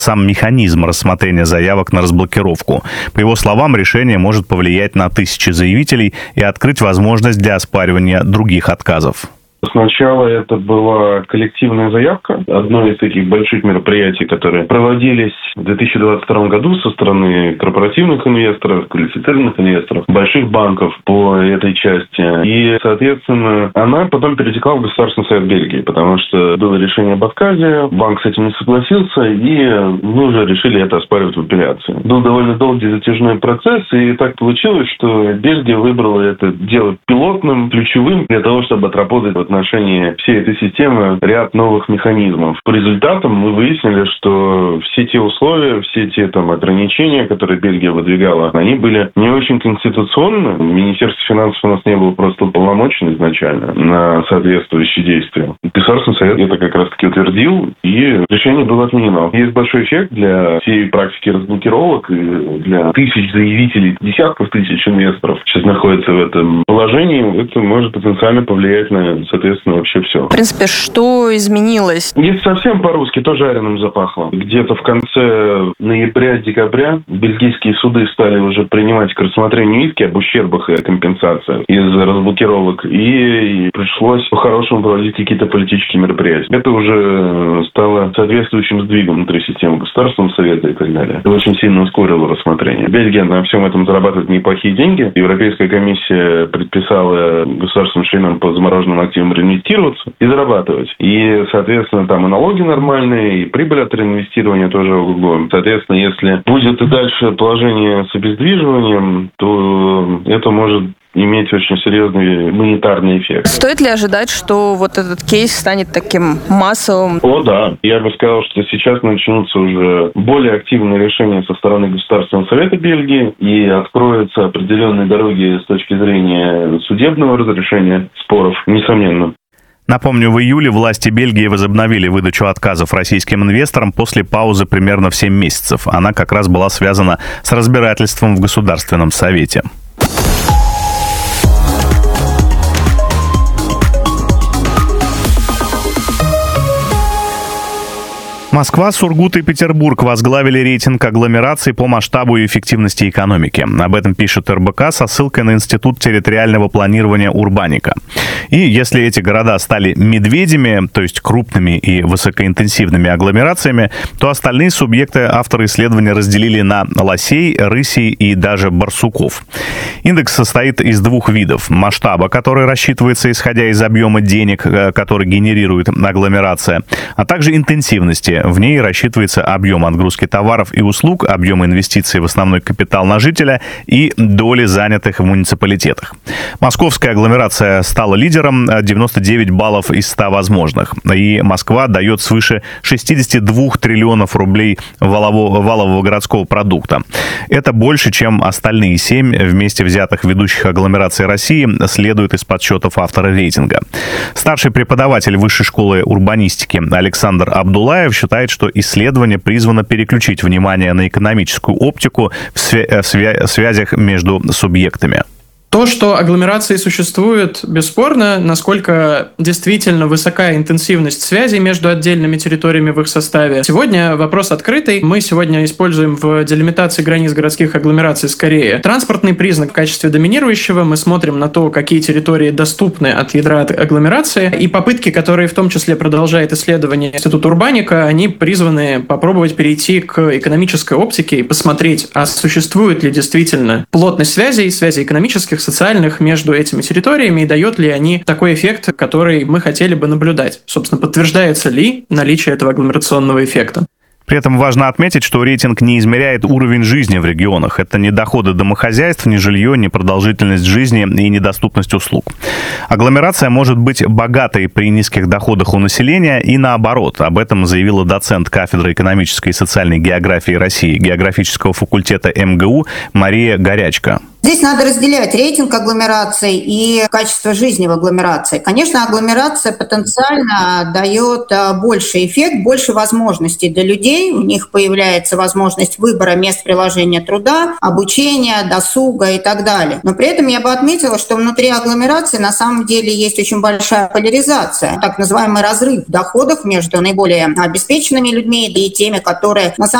сам механизм рассмотрения заявок на разблокировку. По его словам, решение может повлиять на тысячи заявителей и открыть возможность для оспаривания других отказов. Сначала это была коллективная заявка. Одно из таких больших мероприятий, которые проводились в 2022 году со стороны корпоративных инвесторов, квалифицированных инвесторов, больших банков по этой части. И, соответственно, она потом перетекла в Государственный совет Бельгии, потому что было решение об отказе, банк с этим не согласился, и мы уже решили это оспаривать в апелляции. Был довольно долгий затяжной процесс, и так получилось, что Бельгия выбрала это дело пилотным, ключевым для того, чтобы отработать в отношении всей этой системы ряд новых механизмов. По результатам мы выяснили, что все те условия, все те ограничения, которые Бельгия выдвигала, они были не очень конституционны. Министерство финансов у нас не было просто уполномочено изначально на соответствующие действия. Государственный совет это как раз-таки утвердил, и решение было отменено. Есть большой эффект для всей практики разблокировок и для тысяч заявителей, десятков тысяч инвесторов сейчас находятся в этом положении. Это может потенциально повлиять на, соответственно, вообще все. В принципе, что изменилось? Если совсем по-русски, то жареным запахло. Где-то в конце ноября-декабря бельгийские суды стали уже принимать к рассмотрению иски об ущербах и компенсациях из разблокировок, и пришлось по-хорошему проводить какие-то политические мероприятия. Это уже стало соответствующим сдвигом внутри системы Государственного совета и так далее. Это очень сильно ускорило рассмотрение. Бельгия на всем этом зарабатывает неплохие деньги. Европейская комиссия предписала государственным членам по замороженным активам реинвестироваться и зарабатывать. И, соответственно, там и налоги нормальные, и прибыль от реинвестирования тоже углом. Соответственно, если будет и дальше положение с обездвиживанием, то это может иметь очень серьезный монетарный эффект. Стоит ли ожидать, что вот этот кейс станет таким массовым? О, да. Я бы сказал, что сейчас начнутся уже более активные решения со стороны Государственного совета Бельгии, и откроются определенные дороги с точки зрения судебного разрешения споров, несомненно. Напомню, в июле власти Бельгии возобновили выдачу отказов российским инвесторам после паузы примерно в 7 месяцев. Она как раз была связана с разбирательством в Государственном совете. Москва, Сургут и Петербург возглавили рейтинг агломераций по масштабу и эффективности экономики. Об этом пишет РБК со ссылкой на Институт территориального планирования Урбаника. И если эти города стали медведями, то есть крупными и высокоинтенсивными агломерациями, то остальные субъекты авторы исследования разделили на лосей, рысей и даже барсуков. Индекс состоит из двух видов. Масштаба, который рассчитывается исходя из объема денег, который генерирует агломерация, а также интенсивности. В ней рассчитывается объем отгрузки товаров и услуг, объем инвестиций в основной капитал на жителя и доли занятых в муниципалитетах. Московская агломерация стала лидером, 99 баллов из 100 возможных. И Москва дает свыше 62 триллионов рублей валового городского продукта. Это больше, чем остальные 7 вместе взятых ведущих агломераций России, следует из подсчетов автора рейтинга. Старший преподаватель Высшей школы урбанистики Александр Абдулаев считает, что исследование призвано переключить внимание на экономическую оптику в связях между субъектами. То, что агломерации существуют, бесспорно, насколько действительно высока интенсивность связей между отдельными территориями в их составе. Сегодня вопрос открытый. Мы сегодня используем в делимитации границ городских агломераций скорее транспортный признак в качестве доминирующего. Мы смотрим на то, какие территории доступны от ядра агломерации. И попытки, которые в том числе продолжает исследование Института Урбаника, они призваны попробовать перейти к экономической оптике и посмотреть, а существует ли действительно плотность связей экономических, социальных между этими территориями, и дает ли они такой эффект, который мы хотели бы наблюдать. Собственно, подтверждается ли наличие этого агломерационного эффекта. При этом важно отметить, что рейтинг не измеряет уровень жизни в регионах. Это не доходы домохозяйств, не жилье, не продолжительность жизни и недоступность услуг. Агломерация может быть богатой при низких доходах у населения и наоборот. Об этом заявила доцент кафедры экономической и социальной географии России географического факультета МГУ Мария Горячка. Здесь надо разделять рейтинг агломераций и качество жизни в агломерации. Конечно, агломерация потенциально дает больший эффект, больше возможностей для людей. У них появляется возможность выбора мест приложения труда, обучения, досуга и так далее. Но при этом я бы отметила, что внутри агломерации на самом деле есть очень большая поляризация, так называемый разрыв в доходах между наиболее обеспеченными людьми и теми, которые на самом